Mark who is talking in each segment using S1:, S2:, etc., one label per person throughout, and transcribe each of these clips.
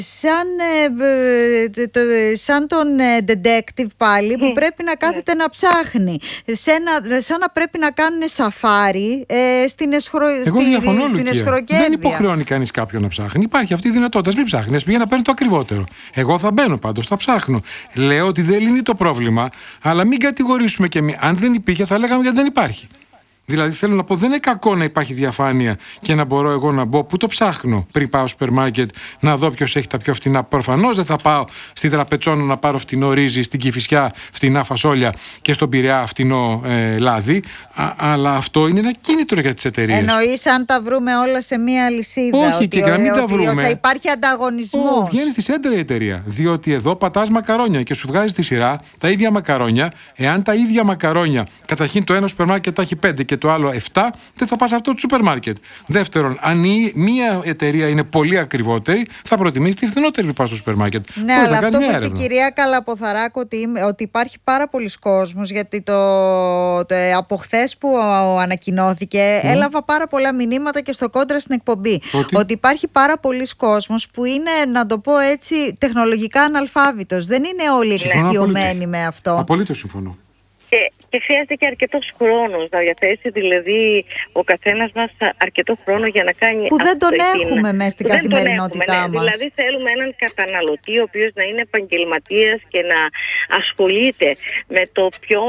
S1: Σαν τον detective πάλι που πρέπει να κάθεται να ψάχνει, σαν να πρέπει να κάνουν σαφάρι στην εσχροκέρδεια.
S2: Δεν υποχρεώνει κανείς κάποιον να ψάχνει. Υπάρχει αυτή η δυνατότητα. Μην ψάχνει, ας πηγαίνει να παίρνει το ακριβότερο. Εγώ θα μπαίνω πάντως, θα ψάχνω. Λέω ότι δεν λύνει το πρόβλημα, αλλά μην κατηγορήσουμε και εμείς. Αν δεν υπήρχε, θα λέγαμε γιατί δεν υπάρχει. Δηλαδή, θέλω να πω, δεν είναι κακό να υπάρχει διαφάνεια και να μπορώ εγώ να μπω. Πού το ψάχνω πριν πάω στο σούπερ μάρκετ να δω ποιος έχει τα πιο φτηνά. Προφανώς δεν θα πάω στη Δραπετσόνο να πάρω φτηνό ρύζι, στην Κηφισιά φτηνά φασόλια και στον Πειραιά φτηνό λάδι. Αλλά αυτό είναι ένα κίνητρο για τις εταιρείες.
S1: Εννοείς αν τα βρούμε όλα σε μία αλυσίδα?
S2: Όχι, και να μην τα βρούμε.
S1: Θα υπάρχει ανταγωνισμός.
S2: Βγαίνει στη σέντρα η εταιρεία. Διότι εδώ πατάς μακαρόνια και σου βγάζει τη σειρά τα ίδια μακαρόνια. Εάν τα ίδια μακαρόνια, καταρχήν το ένα σούπερ μάρκετ τα έχει 5 και το άλλο 7, δεν θα πας αυτό το σούπερ μάρκετ. Δεύτερον, αν μία εταιρεία είναι πολύ ακριβότερη, θα προτιμήσει τη φθηνότερη που πας στο σούπερ μάρκετ.
S1: Ναι, αλλά αυτό που είπε η κυρία Καλαποθαράκου, ότι υπάρχει πάρα πολλοί κόσμος, γιατί από χθες που ανακοινώθηκε, έλαβα πάρα πολλά μηνύματα και στο κόντρα στην εκπομπή. Ότι υπάρχει πάρα πολλοί κόσμος που είναι, να το πω έτσι, τεχνολογικά αναλφάβητος. Δεν είναι όλοι εξοικειωμένοι με αυτό.
S2: Απολύτως συμφωνώ.
S3: Και χρειάζεται και αρκετός χρόνος να διαθέσει, δηλαδή ο καθένας μας αρκετό χρόνο για να κάνει.
S1: Που δεν τον έχουμε μέσα στην καθημερινότητά μας.
S3: Δηλαδή θέλουμε έναν καταναλωτή ο οποίος να είναι επαγγελματίας και να ασχολείται με το πιο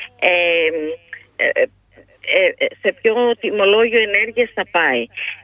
S3: σε ποιο τιμολόγιο ενέργειας θα πάει.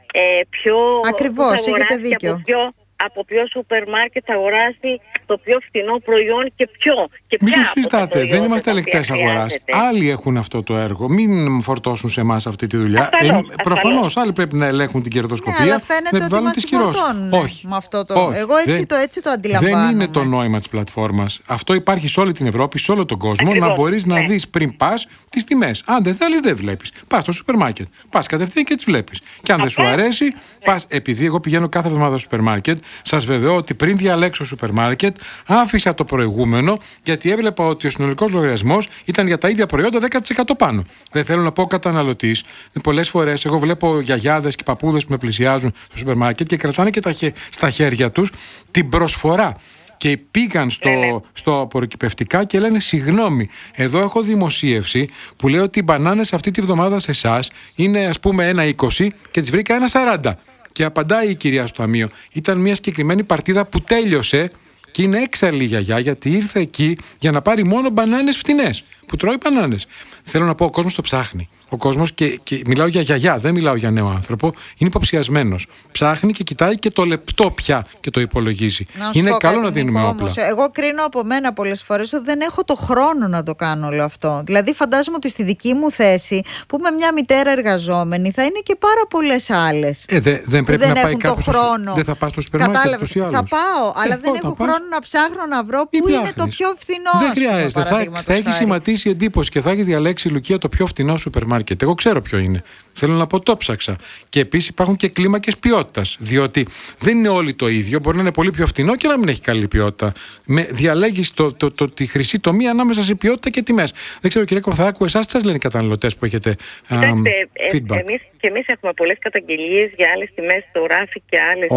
S1: Ακριβώς, έχετε δίκιο.
S3: Από ποιο σούπερ μάρκετ θα αγοράσει το πιο φθηνό προϊόν και ποιο.
S2: Μην το συζητάτε, δεν είμαστε ελεκτές αγοράς. Άλλοι έχουν αυτό το έργο. Μην φορτώσουν σε εμάς αυτή τη δουλειά. Προφανώς, άλλοι πρέπει να ελέγχουν την κερδοσκοπία.
S1: Αλλά φαίνεται ότι μας φορτώνουν.
S2: Όχι.
S1: Με αυτό το. Όχι. Εγώ έτσι το αντιλαμβάνομαι.
S2: Δεν είναι το νόημα της πλατφόρμας. Αυτό υπάρχει σε όλη την Ευρώπη, σε όλο τον κόσμο. Ακριβώς, να μπορείς να δεις πριν πας τις τιμές. Αν δεν θέλεις, δεν βλέπεις. Πας στο σούπερ μάρκετ. Πας κατευθείαν και τις βλέπεις. Και αν δεν σου αρέσει, πας. Επειδή εγώ πηγαίνω κάθε εβδομάδα στο σούπερ μάρκετ, σας βεβαιώ ότι πριν διαλέξω σούπερ μάρκετ, άφησα το προηγούμενο, γιατί έβλεπα ότι ο συνολικός λογαριασμός ήταν για τα ίδια προϊόντα 10% πάνω. Δεν θέλω να πω καταναλωτής. Πολλές φορές εγώ βλέπω γιαγιάδες και παππούδες που με πλησιάζουν στο σούπερ μάρκετ και κρατάνε και στα χέρια τους την προσφορά. Και πήγαν στο απορροκυπευτικά και λένε: συγγνώμη, εδώ έχω δημοσίευση που λέει ότι οι μπανάνες αυτή τη βδομάδα σε εσάς είναι, ας πούμε, 1,20 και τις βρήκα 1,40. Και απαντάει η κυρία στο ταμείο: ήταν μια συγκεκριμένη παρτίδα που τέλειωσε και είναι έξαλλη η γιαγιά, γιατί ήρθε εκεί για να πάρει μόνο μπανάνες φτηνές. Που τρώει μπανάνες. Θέλω να πω, ο κόσμος το ψάχνει. Ο κόσμος, και μιλάω για γιαγιά, δεν μιλάω για νέο άνθρωπο, είναι υποψιασμένος. Ψάχνει και κοιτάει και το λεπτό πια και το υπολογίζει. Είναι καλό να δίνουμε όπλα.
S1: Εγώ κρίνω από μένα πολλές φορές ότι δεν έχω το χρόνο να το κάνω όλο αυτό. Δηλαδή, φαντάζομαι ότι στη δική μου θέση, που είμαι μια μητέρα εργαζόμενη, θα είναι και πάρα πολλές άλλες.
S2: Δεν πρέπει να πάει κάποιος.
S1: Δεν
S2: θα πας στο σούπερ μάρκετ.
S1: Θα πάω, αλλά δεν έχω χρόνο να ψάχνω να βρω πού είναι το πιο φθηνό.
S2: Δεν χρειάζεται. Θα έχει σχηματίσει εντύπωση και θα έχει διαλέξει, Λουκία, το πιο φθηνό σούπερ μάρκετ. Εγώ ξέρω ποιο είναι. Θέλω να πω, το ψάξα. Και επίσης υπάρχουν και κλίμακες ποιότητας. Διότι δεν είναι όλοι το ίδιο. Μπορεί να είναι πολύ πιο φθηνό και να μην έχει καλή ποιότητα. Διαλέγεις τη χρυσή τομή ανάμεσα σε ποιότητα και τιμές. Δεν ξέρω, κυρία Καλαποθαράκου, εσάς τι σας λένε οι καταναλωτές που έχετε feedback?
S3: Εμείς έχουμε πολλές καταγγελίες για άλλες τιμές στο ράφι και άλλες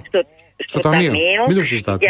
S3: στο ταμείο.
S2: Μην το συζητάτε.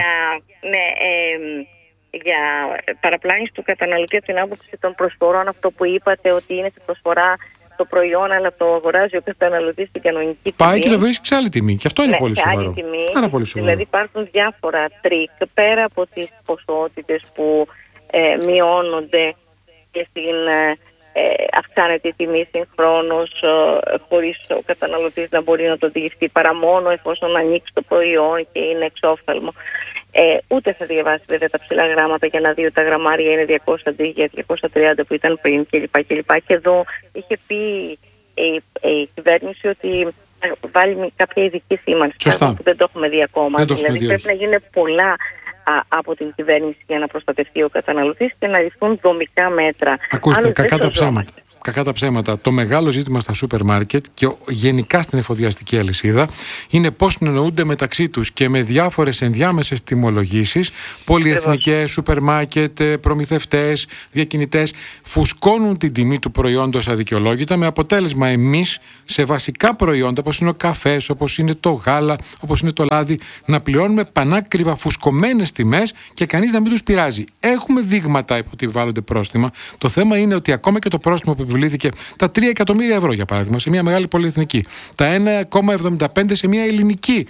S3: Για παραπλάνηση του καταναλωτή από την άποψη των προσφορών, αυτό που είπατε ότι είναι σε προσφορά το προϊόν, αλλά το αγοράζει ο καταναλωτής στην κανονική τιμή.
S2: Πάει και το βρίσκει σε άλλη τιμή. Και αυτό είναι πολύ σοβαρό. Πάρα πολύ σοβαρό.
S3: Δηλαδή υπάρχουν διάφορα τρίκ πέρα από τις ποσότητες που μειώνονται και αυξάνεται η τιμή συγχρόνως, χωρίς ο καταναλωτής να μπορεί να το διηγηθεί, παρά μόνο εφόσον ανοίξει το προϊόν και είναι εξόφθαλμο. Ούτε θα διαβάσει βέβαια τα ψηλά γράμματα για να δει ότι τα γραμμάρια είναι 200 αντί για 230 που ήταν πριν κλπ. Και εδώ είχε πει η κυβέρνηση ότι θα βάλει κάποια ειδική σήμανση που δεν το έχουμε δει ακόμα. Δηλαδή πρέπει να γίνουν πολλά από την κυβέρνηση για να προστατευτεί ο καταναλωτής και να ληφθούν δομικά μέτρα.
S2: Ακούστε, κακά τα ψέματα. Το μεγάλο ζήτημα στα σούπερ μάρκετ και γενικά στην εφοδιαστική αλυσίδα είναι πώς συνεννοούνται μεταξύ τους και με διάφορες ενδιάμεσες τιμολογήσεις, πολυεθνικές, σούπερ μάρκετ, προμηθευτές, διακινητές, φουσκώνουν την τιμή του προϊόντος αδικαιολόγητα, με αποτέλεσμα εμείς σε βασικά προϊόντα όπως είναι ο καφές, όπως είναι το γάλα, όπως είναι το λάδι, να πληρώνουμε πανάκριβα φουσκωμένες τιμές και κανείς να μην τους πειράζει. Έχουμε δείγματα ότι επιβάλλονται πρόστιμα. Το θέμα είναι ότι ακόμα και το πρόστιμο που επιβλήθηκε, τα 3 εκατομμύρια ευρώ για παράδειγμα, σε μια μεγάλη πολυεθνική, τα 1,75 σε μια ελληνική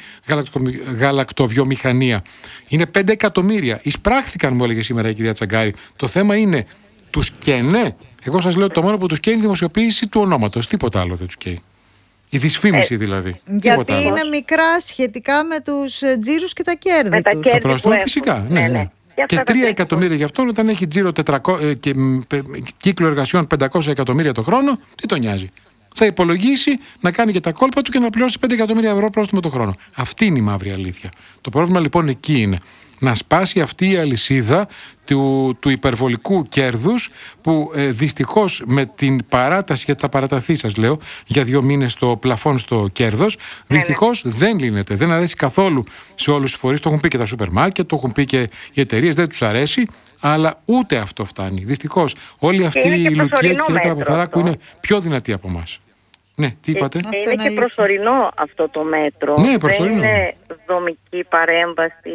S2: γαλακτοβιομηχανία, είναι 5 εκατομμύρια. Εισπράχθηκαν, μου έλεγε σήμερα η κυρία Τσαγκάρη. Το θέμα είναι, τους καίνε. Εγώ σας λέω το μόνο που τους καίει είναι η δημοσιοποίηση του ονόματος. Τίποτα άλλο δεν τους καίει. Η δυσφήμιση δηλαδή.
S1: Γιατί είναι μικρά σχετικά με τους τζίρους και τα κέρδη τους.
S2: Το πρόστιμο φυσικά. Ναι. Και 3 εκατομμύρια για αυτόν, όταν έχει τζίρο και κύκλο εργασιών 500 εκατομμύρια το χρόνο, τι τον νοιάζει. Θα υπολογίσει να κάνει και τα κόλπα του και να πληρώσει 5 εκατομμύρια ευρώ πρόστιμο το χρόνο. Αυτή είναι η μαύρη αλήθεια. Το πρόβλημα λοιπόν εκεί είναι. Να σπάσει αυτή η αλυσίδα του υπερβολικού κέρδους που δυστυχώς με την παράταση, γιατί θα παραταθεί σας λέω, για 2 μήνες το πλαφόν στο κέρδος, δυστυχώς δεν λύνεται. Δεν αρέσει καθόλου σε όλους τους φορείς. Το έχουν πει και τα σούπερ μάρκετ, το έχουν πει και οι εταιρείες, δεν τους αρέσει. Αλλά ούτε αυτό φτάνει. Δυστυχώς όλη αυτή η Λουκία και η Θεραποθαράκου είναι πιο δυνατή από εμάς. Ναι, τι είπατε?
S3: Είναι και προσωρινό αυτό το μέτρο.
S2: Ναι, προσωρινό.
S3: Δεν είναι δομική παρέμβαση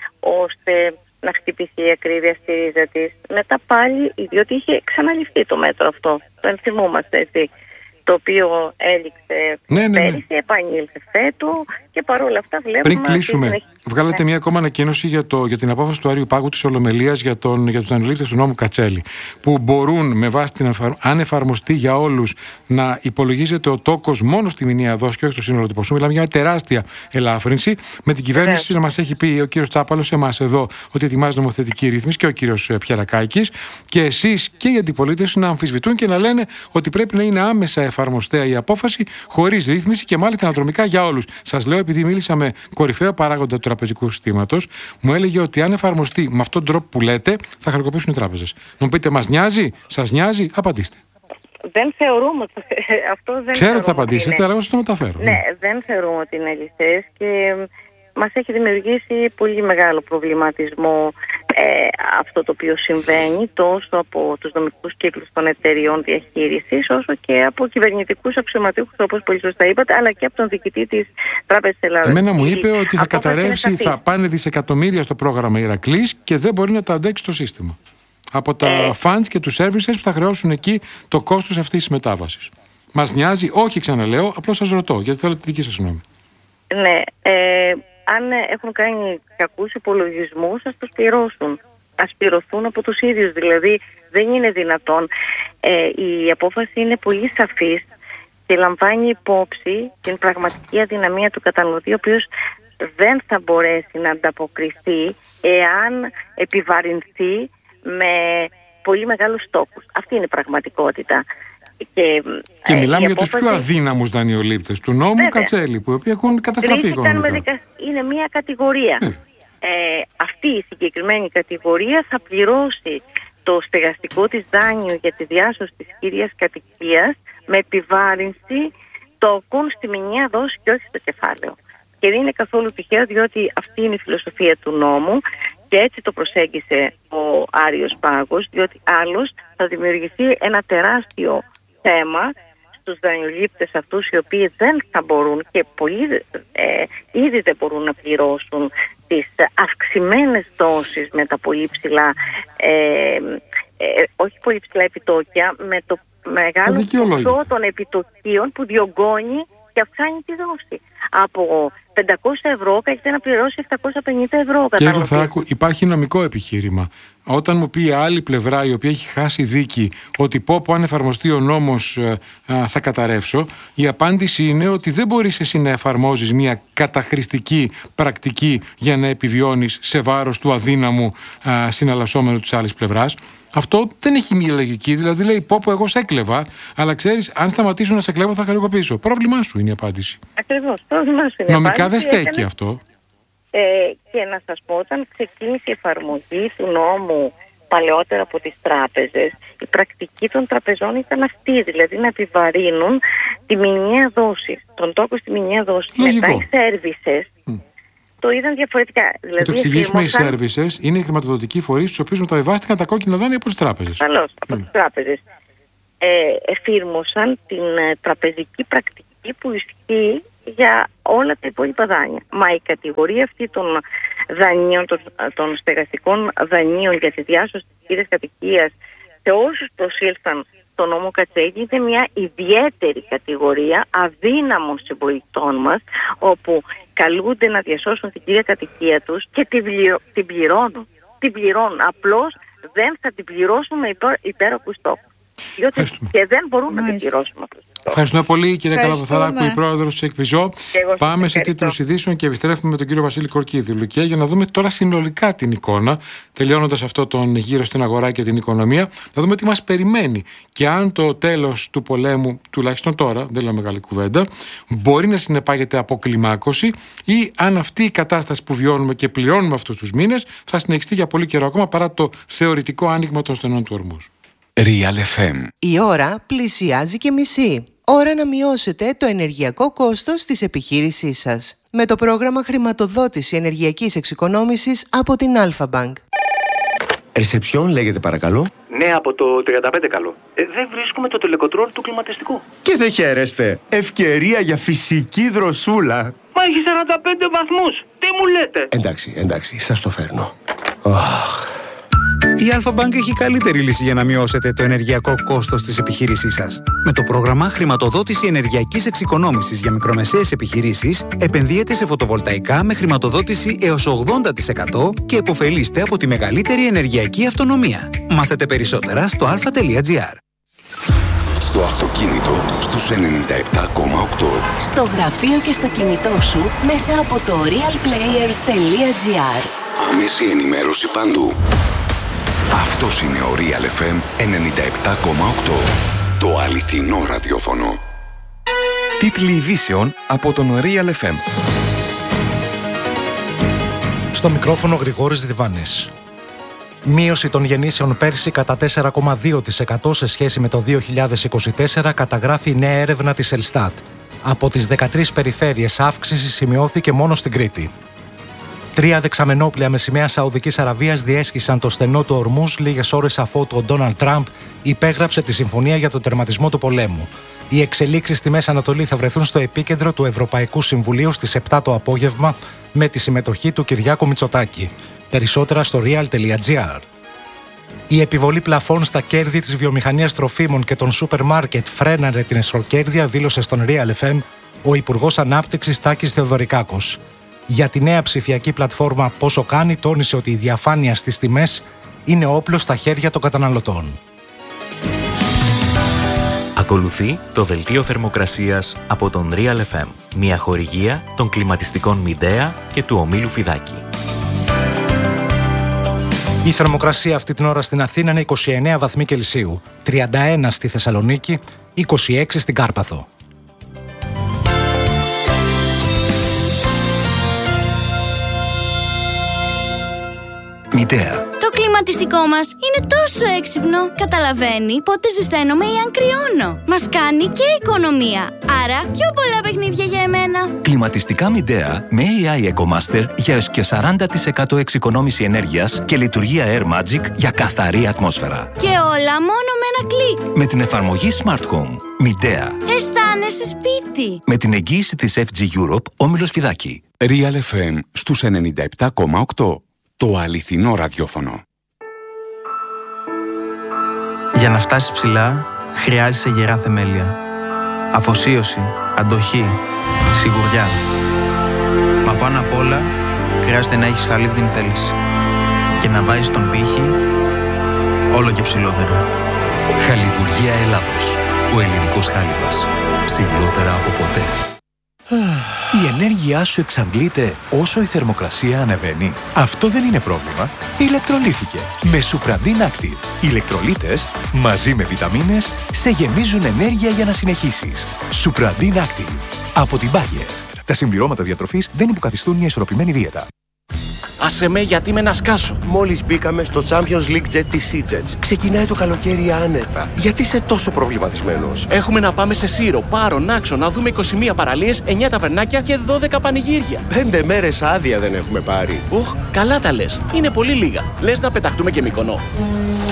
S3: ώστε να χτυπηθεί η ακρίβεια στη ρίζα της. Μετά πάλι, διότι είχε ξαναληφθεί το μέτρο αυτό. Το ενθυμούμαστε, έτσι. Το οποίο έληξε πέρυσι, επανήλθε φέτο και παρόλα αυτά βλέπουμε...
S2: Πριν κλείσουμε, βγάλατε μια ακόμα ανακοίνωση για την απόφαση του Άριου Πάγου της Ολομελίας για τους δανειολήπτες του νόμου Κατσέλη, που μπορούν με βάση αν εφαρμοστεί για όλους να υπολογίζεται ο τόκος μόνο στη μηνιαία δόση και όχι στο σύνολο του ποσού. Μιλάμε για μια τεράστια ελάφρυνση. Με την κυβέρνηση να μας έχει πει ο κύριος Τσάπαλος, εμάς εδώ, ότι ετοιμάζει νομοθετική ρύθμιση και ο κύριος Πιερακάκης, και εσείς και οι αντιπολίτευση να αμφισβητούν και να λένε ότι πρέπει να είναι άμεσα εφαρμοστέα η απόφαση, χωρίς ρύθμιση και μάλιστα αναδρομικά για όλους. Σας λέω, επειδή μίλησα με κορυφαίο παράγοντα του τραπεζικού συστήματος, μου έλεγε ότι αν εφαρμοστεί με αυτόν τον τρόπο που λέτε, θα χρεοκοπήσουν οι τράπεζες. Να μου πείτε, μας νοιάζει, σας νοιάζει, απαντήστε.
S3: Δεν θεωρούμε ότι αυτό δεν.
S2: Ξέρω ότι θα απαντήσετε, αλλά εγώ σας το μεταφέρω.
S3: Ναι, δεν θεωρούμε ότι είναι αληθές και μας έχει δημιουργήσει πολύ μεγάλο προβληματισμό αυτό το οποίο συμβαίνει τόσο από τους δομικούς κύκλους των εταιριών διαχείρισης όσο και από κυβερνητικούς αξιωματούχους, όπως πολύ σωστά είπατε, αλλά και από τον διοικητή της Τράπεζας Ελλάδας.
S2: Εμένα μου είπε ότι θα καταρρεύσει, θα πάνε δισεκατομμύρια στο πρόγραμμα Ηρακλής και δεν μπορεί να τα αντέξει το σύστημα. Από τα funds και τους services που θα χρεώσουν εκεί το κόστος αυτής της μετάβασης. Μας νοιάζει, όχι ξαναλέω, απλώς σας ρωτώ, γιατί θέλω τη δική σας γνώμη.
S3: Ναι, αν έχουν κάνει κακούς υπολογισμούς, ας τους πληρώσουν. Ας πληρωθούν από τους ίδιους. Δηλαδή δεν είναι δυνατόν. Η απόφαση είναι πολύ σαφής και λαμβάνει υπόψη την πραγματική αδυναμία του καταναλωτή, ο οποίος δεν θα μπορέσει να ανταποκριθεί εάν επιβαρυνθεί με πολύ μεγάλους στόχους. Αυτή είναι η πραγματικότητα.
S2: Και μιλάμε για τους πιο αδύναμους δανειολήπτες του νόμου Κατσέλη, που έχουν καταστραφεί οικονομικά.
S3: Είναι μια κατηγορία. Αυτή η συγκεκριμένη κατηγορία θα πληρώσει το στεγαστικό της δάνειο για τη διάσωση της κύριας κατοικίας με επιβάρυνση τόκων στη μηνιαία δόση και όχι στο κεφάλαιο. Και δεν είναι καθόλου τυχαίο, διότι αυτή είναι η φιλοσοφία του νόμου και έτσι το προσέγγισε ο Άριος Πάγος, διότι άλλως θα δημιουργηθεί ένα τεράστιο θέμα στους δανειολήπτες αυτούς, οι οποίοι δεν θα μπορούν και πολλοί ήδη δεν μπορούν να πληρώσουν τις αυξημένες δόσεις με τα πολύ ψηλά, όχι πολύ ψηλά επιτόκια, με το μεγάλο ποσό των επιτοκίων που διωγγώνει και αυξάνει τη δόση. Από 500 ευρώ καλύτερα να πληρώσει 750 ευρώ.
S2: Κύριε Θαράκου, υπάρχει νομικό επιχείρημα. Όταν μου πει η άλλη πλευρά, η οποία έχει χάσει δίκη, ότι πω αν εφαρμοστεί ο νόμος θα καταρρεύσω, η απάντηση είναι ότι δεν μπορείς εσύ να εφαρμόζεις μια καταχρηστική πρακτική για να επιβιώνεις σε βάρος του αδύναμου συναλλασσόμενου της άλλης πλευράς. Αυτό δεν έχει μια λογική. Δηλαδή λέει πω εγώ σε έκλεβα, αλλά ξέρεις, αν σταματήσω να σε κλέβω θα χρεοκοπήσω. Πρόβλημά σου είναι η απάντηση.
S3: Ακριβώς, πρόβλημά σου είναι.
S2: Νομικά δεν στέκει αυτό.
S3: Και να σας πω, όταν ξεκίνησε η εφαρμογή του νόμου παλαιότερα από τις τράπεζες, η πρακτική των τραπεζών ήταν αυτή, δηλαδή να επιβαρύνουν τη μηνιαία δόση, τον τόκο στη μηνιαία δόση. Μετά οι services το είδαν διαφορετικά. Δηλαδή,
S2: το εξηγήσουμε, οι services είναι οι χρηματοδοτικοί φορείς στους οποίους μεταβιβάστηκαν τα κόκκινα δάνεια από τις τράπεζες.
S3: Καλώς, από τις τράπεζες. Εφήρμοσαν την τραπεζική πρακτική πολιτική που ισχύει για όλα τα υπόλοιπα δάνεια. Μα η κατηγορία αυτή των δανείων, των στεγαστικών δανείων για τη διάσωση της κύριας κατοικίας σε όσους προσήλθαν στο νόμο Κατσέγγι είναι μια ιδιαίτερη κατηγορία αδύναμων συμπολιτών μας, όπου καλούνται να διασώσουν την κύρια κατοικία τους και την πληρώνουν. Την πληρώνουν. Απλώς δεν θα την πληρώσουν με υπέροχους στόχους. Διότι και δεν μπορούν να την πληρώσουν αυτό.
S2: Ευχαριστούμε πολύ, κυρία Καλαποθαράκου, η πρόεδρος της ΕΚΠΙΖΟ. Πάμε σε τίτλους ειδήσεων και επιστρέφουμε με τον κύριο Βασίλη Κορκίδη. Λουκέ, για να δούμε τώρα συνολικά την εικόνα, τελειώνοντας αυτό τον γύρο στην αγορά και την οικονομία, να δούμε τι μας περιμένει και αν το τέλος του πολέμου, τουλάχιστον τώρα, δεν λέω μεγάλη κουβέντα, μπορεί να συνεπάγεται αποκλιμάκωση ή αν αυτή η κατάσταση που βιώνουμε και πληρώνουμε αυτούς τους μήνες θα συνεχιστεί για πολύ καιρό ακόμα παρά το θεωρητικό άνοιγμα των στενών του ορμούς.
S4: Real FM. Η ώρα πλησιάζει και μισή. Ώρα να μειώσετε το ενεργειακό κόστος της επιχείρησής σας με το πρόγραμμα χρηματοδότηση ενεργειακής εξοικονόμησης από την Alpha Bank.
S5: Ρεσεψιόν λέγεται παρακαλώ.
S6: Ναι, από το 35 καλό. Δεν βρίσκουμε το τελεκοτρόλ του κλιματιστικού.
S5: Και δεν χαίρεστε. Ευκαιρία για φυσική δροσούλα.
S6: Μα έχει 45 βαθμούς. Τι μου λέτε?
S5: Εντάξει, σας το φέρνω.
S7: Η Alpha Bank έχει καλύτερη λύση για να μειώσετε το ενεργειακό κόστος της επιχείρησής σας. Με το πρόγραμμα χρηματοδότηση ενεργειακής εξοικονόμησης για μικρομεσαίες επιχειρήσεις, επενδύετε σε φωτοβολταϊκά με χρηματοδότηση έως 80% και επωφελείστε από τη μεγαλύτερη ενεργειακή αυτονομία. Μάθετε περισσότερα στο alpha.gr.
S8: Στο αυτοκίνητο στους 97,8.
S9: Στο γραφείο και στο κινητό σου μέσα από το realplayer.gr.
S8: Άμεση ενημέρωση παντού. Αυτός είναι ο Real FM 97,8. Το αληθινό ραδιόφωνο.
S10: Τίτλοι ειδήσεων από τον Real FM.
S11: Στο μικρόφωνο Γρηγόρης Διβάνης. Μείωση των γεννήσεων πέρσι κατά 4,2% σε σχέση με το 2024, καταγράφει η νέα έρευνα της Ελστάτ. Από τις 13 περιφέρειες αύξηση σημειώθηκε μόνο στην Κρήτη. 3 δεξαμενόπλια με σημαία Σαουδικής Αραβίας διέσχισαν το στενό του Ορμούζ λίγες ώρες αφού ο Ντόναλντ Τραμπ υπέγραψε τη συμφωνία για τον τερματισμό του πολέμου. Οι εξελίξεις στη Μέση Ανατολή θα βρεθούν στο επίκεντρο του Ευρωπαϊκού Συμβουλίου στις 7 το απόγευμα με τη συμμετοχή του Κυριάκου Μητσοτάκη. Περισσότερα στο real.gr. Η επιβολή πλαφών στα κέρδη της βιομηχανίας τροφίμων και των σούπερ μάρκετ φρέναρε την εσχροκέρδεια, δήλωσε στον Real FM ο Υπουργός Ανάπτυξης Τάκης Θεοδωρικάκος. Για τη νέα ψηφιακή πλατφόρμα Πόσο Κάνει, τόνισε ότι η διαφάνεια στις τιμές είναι όπλο στα χέρια των καταναλωτών.
S12: Ακολουθεί το δελτίο θερμοκρασίας από τον Real FM, μια χορηγία των κλιματιστικών Midea και του ομίλου Φιδάκη.
S11: Η θερμοκρασία αυτή την ώρα στην Αθήνα είναι 29 βαθμοί Κελσίου, 31 στη Θεσσαλονίκη, 26 στην Κάρπαθο.
S8: Midea.
S13: Το κλιματιστικό μας είναι τόσο έξυπνο. Καταλαβαίνει πότε ζεσταίνομαι ή αν κρυώνω. Μας κάνει και οικονομία. Άρα πιο πολλά παιχνίδια για εμένα.
S14: Κλιματιστικά Midea με AI EcoMaster για έως και 40% εξοικονόμηση ενέργειας και λειτουργία Air Magic για καθαρή ατμόσφαιρα.
S13: Και όλα μόνο με ένα κλικ.
S14: Με την εφαρμογή Smart Home. Midea.
S13: Αισθάνεσαι σπίτι.
S14: Με την εγγύηση της FG Europe, όμιλος Φιδάκη.
S8: Real FM στους 97,8. Το αληθινό ραδιόφωνο.
S15: Για να φτάσεις ψηλά, χρειάζεσαι γερά θεμέλια. Αφοσίωση, αντοχή, σιγουριά. Μα πάνω απ' όλα, χρειάζεται να έχεις χαλίβδινη θέληση. Και να βάζεις τον πύχη όλο και ψηλότερα.
S10: Χαλιβουργία Ελλάδος. Ο ελληνικός χάλιβας. Ψηλότερα από ποτέ.
S16: Η ενέργειά σου εξαντλείται όσο η θερμοκρασία ανεβαίνει. Αυτό δεν είναι πρόβλημα. Ηλεκτρολίθηκε με Supradin Active. Οι ηλεκτρολίτες μαζί με βιταμίνες σε γεμίζουν ενέργεια για να συνεχίσεις. Supradin Active από την Bayer. Τα συμπληρώματα διατροφής δεν υποκαθιστούν μια ισορροπημένη δίαιτα.
S17: Άσε με, γιατί με να σκάσω.
S5: Μόλις μπήκαμε στο Champions League Jet της SeaJets. Ξεκινάει το καλοκαίρι άνετα. Γιατί είσαι τόσο προβληματισμένος?
S17: Έχουμε να πάμε σε Σύρο, Πάρο, Νάξο, να δούμε 21 παραλίες, 9 ταβερνάκια και 12 πανηγύρια.
S5: 5 μέρες άδεια δεν έχουμε πάρει.
S17: Καλά τα λες. Είναι πολύ λίγα. Λες να πεταχτούμε και Μύκονο.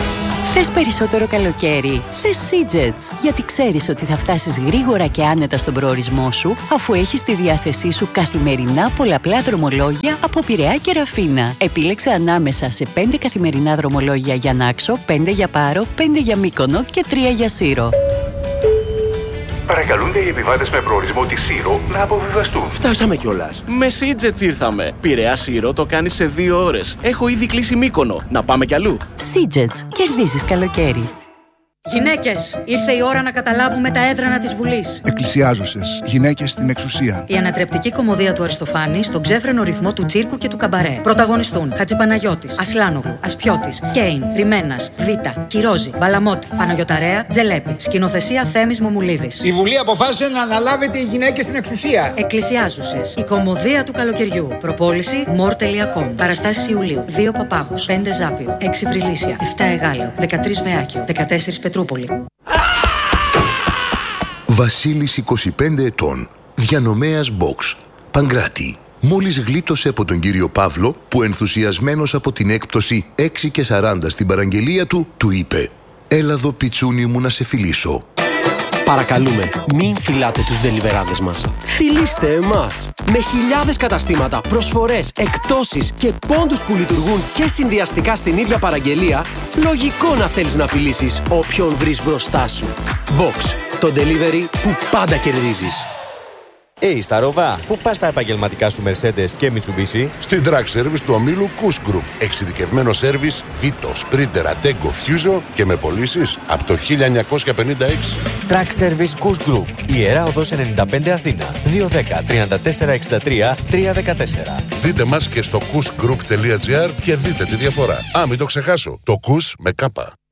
S18: Θες περισσότερο καλοκαίρι? Θες Seajets, γιατί ξέρεις ότι θα φτάσεις γρήγορα και άνετα στον προορισμό σου, αφού έχεις στη διάθεσή σου καθημερινά πολλαπλά δρομολόγια από Πειραιά και Ραφίνα. Επίλεξε ανάμεσα σε 5 καθημερινά δρομολόγια για Νάξο, 5 για Πάρο, 5 για Μύκονο και 3 για Σύρο.
S16: Παρακαλούνται οι επιβάτες με προορισμό τη Σύρο να αποβιβαστούν.
S5: Φτάσαμε κιόλας.
S17: Με Seajets ήρθαμε. Πειραιά Σύρο το κάνει σε 2 ώρες. Έχω ήδη κλείσει Μύκονο. Να πάμε κι αλλού.
S18: Seajets. Κερδίζεις καλοκαίρι.
S19: Γυναίκες, ήρθε η ώρα να καταλάβουμε τα έδρανα της Βουλής.
S20: Εκκλησιάζουσες, γυναίκες στην εξουσία.
S19: Η ανατρεπτική κωμωδία του Αριστοφάνη στον ξέφρενο ρυθμό του τσίρκου και του καμπαρέ. Πρωταγωνιστούν Χατζηπαναγιώτης, Ασλάνογλου, Ασπιώτης, Κέιν, Ρημένας, Βίτα, Κυρόζη, Μπαλαμότη, Παναγιωταρέα, Τζελέπη. Σκηνοθεσία Θέμης Μομουλίδης.
S21: Η Βουλή αποφάσισε να αναλάβετε οι γυναίκες στην εξουσία.
S19: Εκκλησιάζουσες, η κωμωδία του καλοκαιριού. Προπόληση more.com. Παραστάσεις Ιουλίου. 2 Παπάγους, 5 Ζάπιο, 6 Βρυλίσια, 7 Εγάλεο, 13 Βεάκιο, 14 Πετρούπολη.
S22: Βασίλης 25 ετών, διανομέας box, Παγκράτη. Μόλις γλίτωσε από τον κύριο Παύλο που ενθουσιασμένος από την έκπτωση 6 και 40 στην παραγγελία του, του είπε «Έλα εδώ πιτσούνι μου να σε φιλήσω».
S23: Παρακαλούμε, μην φυλάτε τους ντελιβεράδες μας. Φιλήστε εμάς. Με χιλιάδες καταστήματα, προσφορές, εκπτώσεις και πόντους που λειτουργούν και συνδυαστικά στην ίδια παραγγελία, λογικό να θέλεις να φιλήσεις όποιον βρεις μπροστά σου. Box, το delivery που πάντα κερδίζεις.
S24: Στα Ροβά, πού πας τα επαγγελματικά σου Mercedes και Mitsubishi?
S25: Στην Track Service του ομίλου Kuss Group. Εξειδικευμένο σέρβις Vito, Sprinter, Ateco, Fuso και με πωλήσεις από το 1956.
S24: Track Service Kuss Group. Ιερά Οδός 95 Αθήνα. 210 34 63 314.
S25: Δείτε μας και στο kussgroup.gr και δείτε τη διαφορά. Μην το ξεχάσω. Το Kuss με κάπα.